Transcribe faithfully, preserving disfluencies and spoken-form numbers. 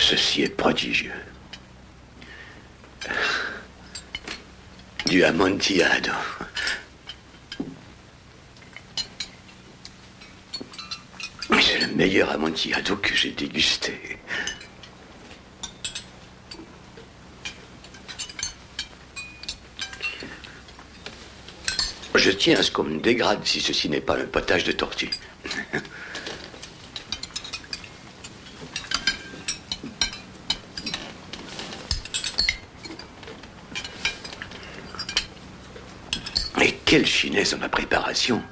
Ceci est prodigieux. Du amontillado. C'est le meilleur amontillado que j'ai dégusté. Je tiens à ce qu'on me dégrade si ceci n'est pas un potage de tortue. Et quelle finesse dans ma préparation.